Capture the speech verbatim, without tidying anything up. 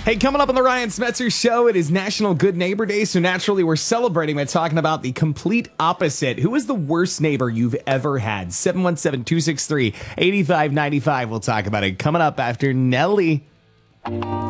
Hey, coming up on the Ryan Smetzer Show, it is National Good Neighbor Day, so naturally we're celebrating by talking about the complete opposite. Who is the worst neighbor you've ever had? seven one seven, two six three, eight five nine five. We'll talk about it coming up after Nelly.